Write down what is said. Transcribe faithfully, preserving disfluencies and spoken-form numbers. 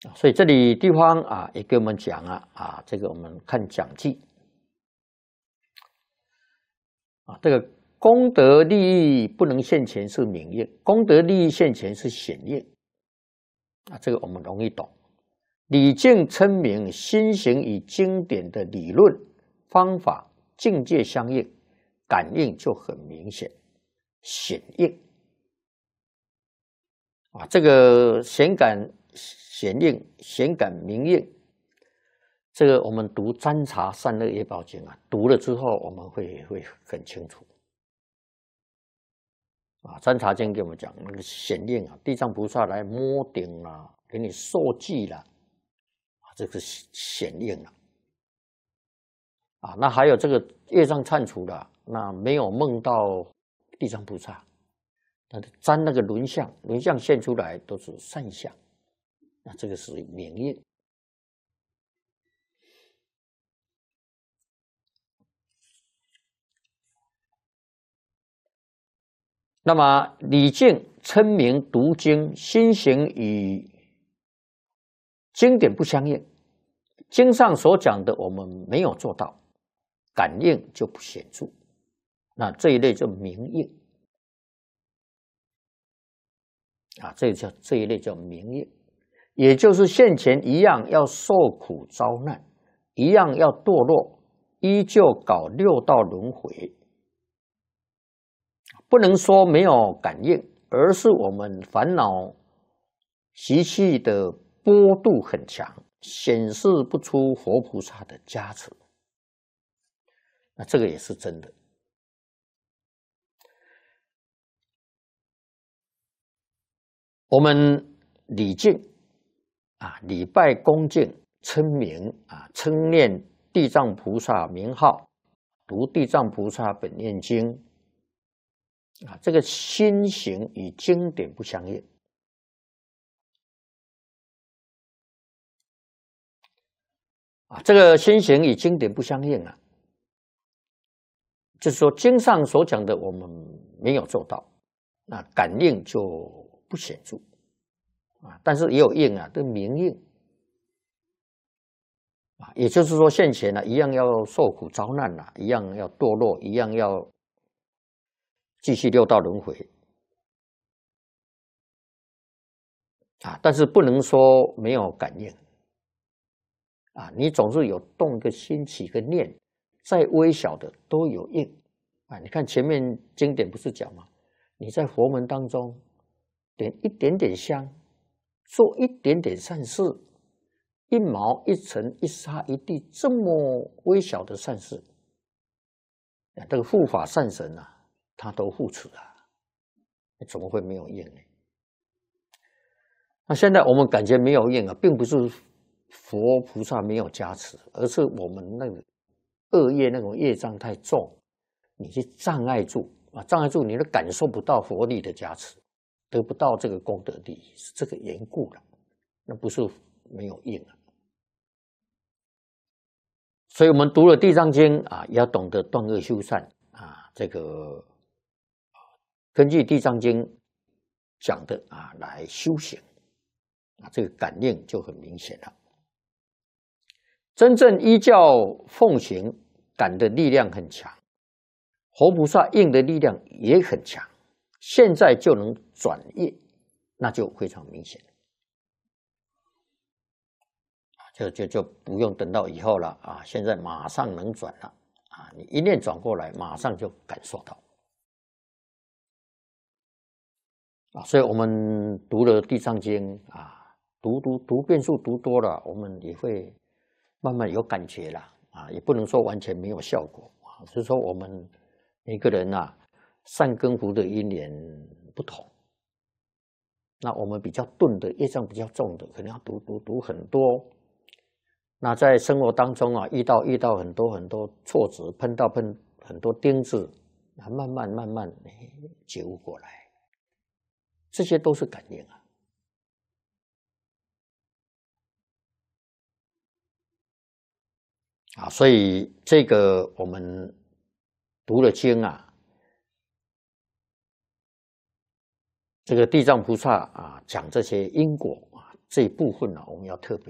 啊，所以这里地方啊也给我们讲啊啊，这个我们看讲记啊，这个功德利益不能现前是明印，功德利益现前是显印啊，这个我们容易懂。理境称明，心行与经典的理论方法境界相应，感应就很明显，显应啊，这个显感。显应、显感明应，这个我们读《占察善恶业报经》啊，读了之后我们会会很清楚。啊，《占察经》给我们讲那个显应啊，地藏菩萨来摸顶啦，给你受记啦，啊，这个显应了。啊，那还有这个业障忏除了，那没有梦到地藏菩萨，那沾那个轮相，轮相现出来都是善相。那这个属于明印。那么理境称明读经，心行与经典不相应，经上所讲的我们没有做到，感应就不显著。那这一类叫明印啊，这叫这一类叫明印。也就是现前一样要受苦遭难，一样要堕落，依旧搞六道轮回。不能说没有感应，而是我们烦恼习气的波度很强，显示不出佛菩萨的加持。那这个也是真的。我们礼敬。啊，礼拜恭敬称名啊，称念地藏菩萨名号，读地藏菩萨本愿经啊，这个心行与经典不相应啊，这个心行与经典不相应啊，就是说经上所讲的我们没有做到，那感应就不显著。啊，但是也有应啊，这明应啊，也就是说现前呢、啊，一样要受苦遭难呐、啊，一样要堕落，一样要继续六道轮回啊，但是不能说没有感应啊，你总是有动个心起个念，再微小的都有应啊。你看前面经典不是讲吗？你在佛门当中点一点点香。做一点点善事，一毛一尘一沙一地，这么微小的善事，这个护法善神啊，他都护持啊，怎么会没有应呢？那现在我们感觉没有应啊，并不是佛菩萨没有加持，而是我们那个恶业那种业障太重，你去障碍住啊，障碍住你都感受不到佛力的加持。得不到这个功德利益，是这个缘故了，那不是没有应啊。所以我们读了《地藏经》啊，也要懂得断恶修善啊。这个根据《地藏经》讲的啊来修行啊，这个感应就很明显了。真正依教奉行，感的力量很强，佛菩萨应的力量也很强。现在就能转业，那就非常明显，就就就不用等到以后了啊！现在马上能转了啊！你一念转过来，马上就感受到啊！所以我们读了《地藏经》啊，读读读遍数读多了，我们也会慢慢有感觉了啊！也不能说完全没有效果啊，就是说我们每个人啊。善根福的因缘不同，那我们比较钝的业障比较重的，可能要读读读很多。那在生活当中啊，遇到遇到很多很多挫折，碰到碰很多钉子，啊，慢慢慢慢觉悟过来，这些都是感应啊。啊，所以这个我们读了经啊。这个地藏菩萨啊，讲这些因果啊， 这一部分呢、啊，我们要特别。